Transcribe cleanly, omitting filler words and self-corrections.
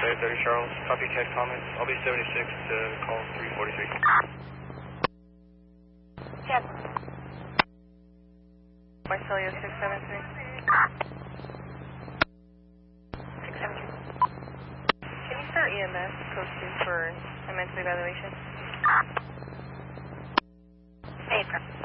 30 Charles. Copy CAD comments. I'll be 76 to call 343. Yes. Marcelio 673. 673. Can you start EMS code 2 for a mental evaluation? Paper.